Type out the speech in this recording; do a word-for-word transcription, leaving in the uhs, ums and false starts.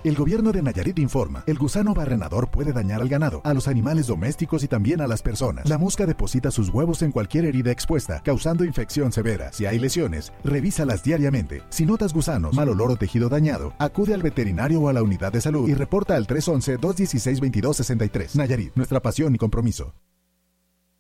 El gobierno de Nayarit informa, el gusano barrenador puede dañar al ganado, a los animales domésticos y también a las personas. La mosca deposita sus huevos en cualquier herida expuesta, causando infección severa. Si hay lesiones, revísalas diariamente. Si notas gusanos, mal olor o tejido dañado, acude al veterinario o a la unidad de salud y reporta al tres once, dos dieciséis, veintidós sesenta y tres. Nayarit, nuestra pasión y compromiso.